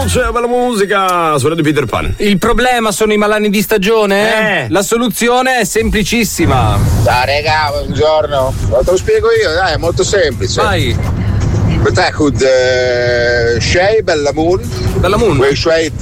voce, bella musica. Suona di Peter Pan. Il problema sono i malanni di stagione? La soluzione è semplicissima. Ciao regà, buongiorno. Te lo spiego io, dai, è molto semplice. Vai. بتاخد شاي بليمون بليمون وشوية